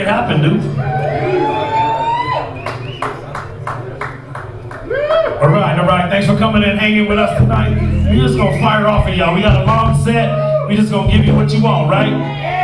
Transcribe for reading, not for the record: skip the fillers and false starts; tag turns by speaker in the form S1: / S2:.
S1: it happen, dude. All right. Thanks for coming and hanging with us tonight. We just gonna fire off of y'all. We got a long set. We just gonna give you what you want, right?